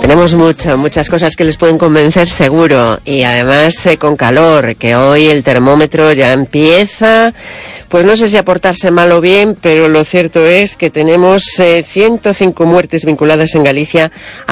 Tenemos muchas cosas que les pueden convencer seguro, y además con calor, que hoy el termómetro ya empieza, pues no sé si a portarse mal o bien, pero lo cierto es que tenemos 105 muertes vinculadas en Galicia